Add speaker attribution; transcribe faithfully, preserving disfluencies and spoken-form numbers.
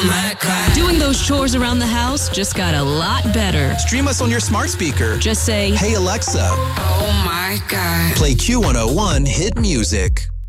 Speaker 1: my God.
Speaker 2: Doing those chores around the house just got a lot better.
Speaker 3: Stream us on your smart speaker.
Speaker 2: Just say,
Speaker 3: "Hey Alexa."
Speaker 1: Oh my God.
Speaker 3: Play Q one oh one Hit Music.